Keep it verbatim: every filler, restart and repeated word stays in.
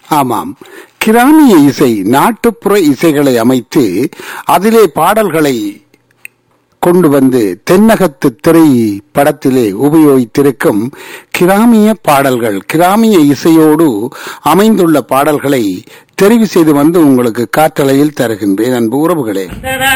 ஆமாம், கிராமிய இசை நாட்டுப்புற இசைகளை அமைத்து அதிலே பாடல்களை கொண்டு வந்து தென்னகத்து திரை படத்திலே உபயோகித்திருக்கும் கிராமிய பாடல்கள், கிராமிய இசையோடு அமைந்துள்ள பாடல்களை தெரிவு செய்து வந்து உங்களுக்கு காற்றலையில் தருகின்றேன் அன்பு உறவுகளே.